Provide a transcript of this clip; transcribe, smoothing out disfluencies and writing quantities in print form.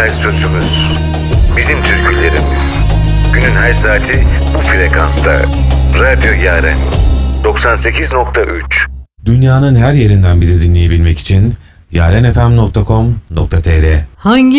güzel sözümüz, bizim türkülerimiz. Günün her saati bu frekansta. Radyo Yaren 98.3. Dünyanın her yerinden bizi dinleyebilmek için yarenfm.com.tr. Hangi